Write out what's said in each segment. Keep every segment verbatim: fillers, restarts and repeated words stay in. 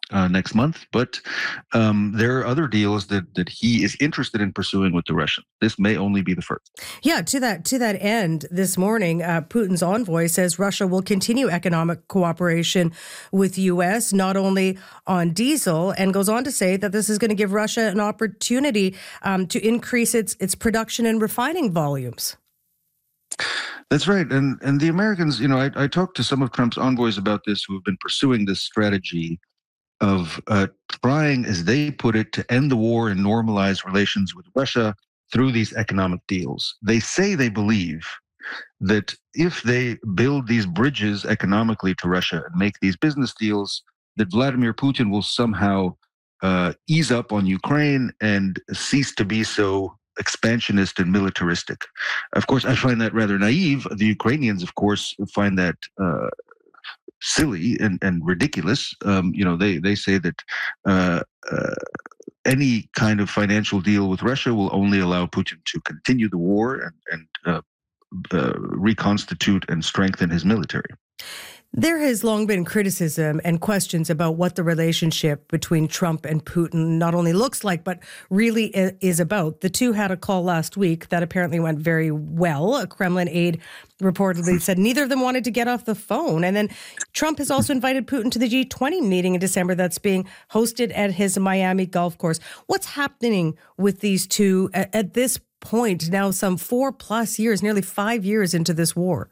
uh, next month. But um, there are other deals that that he is interested in pursuing with the Russians. This may only be the first. Yeah, to that to that end, this morning, uh, Putin's envoy says Russia will continue economic cooperation with the U S, not only on diesel, and goes on to say that this is going to give Russia an opportunity um, to increase its its production and refining volumes. That's right. And and the Americans, you know, I, I talked to some of Trump's envoys about this who have been pursuing this strategy of uh, trying, as they put it, to end the war and normalize relations with Russia through these economic deals. They say they believe that if they build these bridges economically to Russia and make these business deals, that Vladimir Putin will somehow uh, ease up on Ukraine and cease to be so expansionist and militaristic. Of course, I find that rather naive. The Ukrainians, of course, find that uh, silly and, and ridiculous. Um, you know, they, they say that uh, uh, any kind of financial deal with Russia will only allow Putin to continue the war and, and uh, uh, reconstitute and strengthen his military. There has long been criticism and questions about what the relationship between Trump and Putin not only looks like, but really is about. The two had a call last week that apparently went very well. A Kremlin aide reportedly said neither of them wanted to get off the phone. And then Trump has also invited Putin to the G twenty meeting in December that's being hosted at his Miami golf course. What's happening with these two at, at this point, now some four plus years, nearly five years into this war?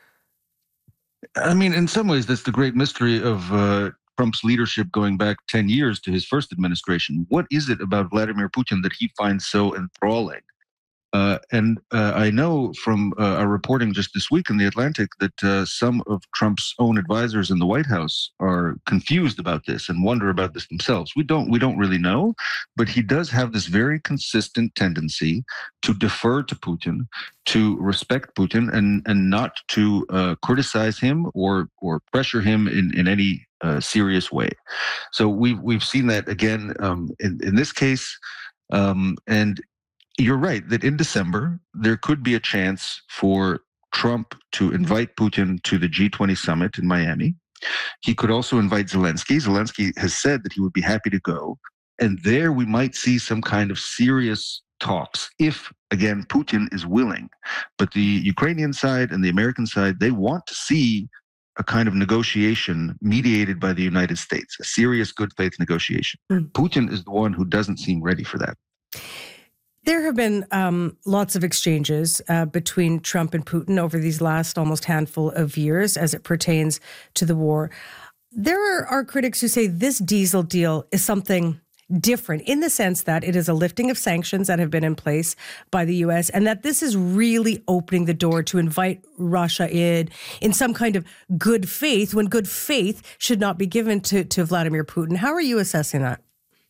I mean, in some ways, that's the great mystery of uh, Trump's leadership going back ten years to his first administration. What is it about Vladimir Putin that he finds so enthralling? Uh, and uh, I know from uh, our reporting just this week in The Atlantic that uh, some of Trump's own advisors in the White House are confused about this and wonder about this themselves. We don't, we don't really know, but he does have this very consistent tendency to defer to Putin, to respect Putin, and and not to uh, criticize him or or pressure him in in any uh, serious way. So we've we've seen that again um, in in this case, um, and. You're right that in December, there could be a chance for Trump to invite Putin to the G twenty summit in Miami. He could also invite Zelensky. Zelensky has said that he would be happy to go. And there we might see some kind of serious talks if, again, Putin is willing. But the Ukrainian side and the American side, they want to see a kind of negotiation mediated by the United States, a serious good faith negotiation. Mm. Putin is the one who doesn't seem ready for that. There have been um, lots of exchanges uh, between Trump and Putin over these last almost handful of years as it pertains to the war. There are, are critics who say this diesel deal is something different in the sense that it is a lifting of sanctions that have been in place by the U S and that this is really opening the door to invite Russia in in some kind of good faith when good faith should not be given to, to Vladimir Putin. How are you assessing that?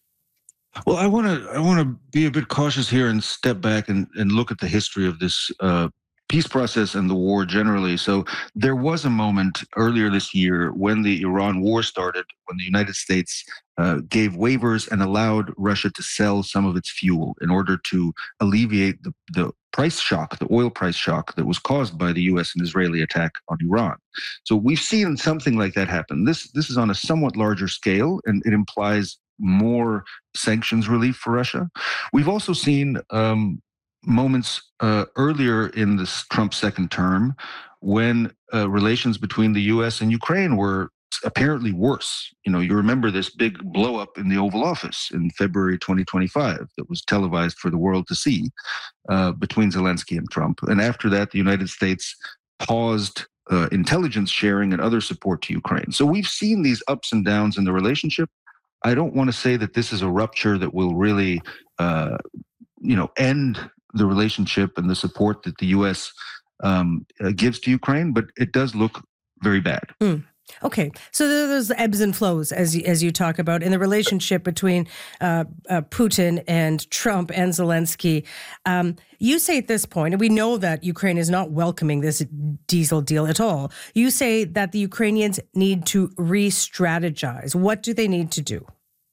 Well, I want to I want to be a bit cautious here and step back and, and look at the history of this uh, peace process and the war generally. So there was a moment earlier this year when the Iran war started, when the United States uh, gave waivers and allowed Russia to sell some of its fuel in order to alleviate the, the price shock, the oil price shock that was caused by the U S and Israeli attack on Iran. So we've seen something like that happen. This this is on a somewhat larger scale, and it implies more sanctions relief for Russia. We've also seen um, moments uh, earlier in this Trump second term when uh, relations between the U S and Ukraine were apparently worse. You know, you remember this big blow up in the Oval Office in February twenty twenty-five that was televised for the world to see uh, between Zelensky and Trump. And after that, the United States paused uh, intelligence sharing and other support to Ukraine. So we've seen these ups and downs in the relationship. I don't want to say that this is a rupture that will really, uh, you know, end the relationship and the support that the U S um, uh, gives to Ukraine, but it does look very bad. Mm. Okay, so there's ebbs and flows, as you, as you talk about, in the relationship between uh, uh, Putin and Trump and Zelensky. Um, you say at this point, and we know that Ukraine is not welcoming this diesel deal at all, you say that the Ukrainians need to re-strategize. What do they need to do?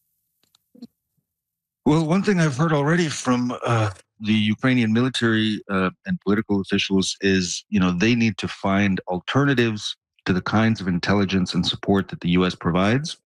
Well, one thing I've heard already from uh, the Ukrainian military uh, and political officials is, you know, they need to find alternatives to the kinds of intelligence and support that the U S provides.